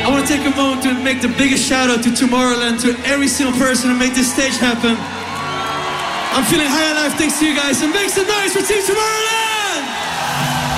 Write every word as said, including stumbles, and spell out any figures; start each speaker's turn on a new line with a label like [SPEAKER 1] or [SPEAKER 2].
[SPEAKER 1] I want to take a moment to make the biggest shout out to Tomorrowland, to every single person who made this stage happen. I'm feeling high on life thanks to you guys, so make some noise for Team Tomorrowland!